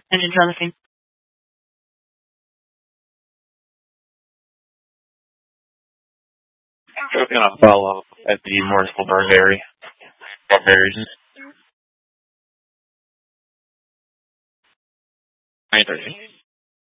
And enjoy the same. Just gonna follow up at the Morrisville Barbary. Barbarians. 9:30.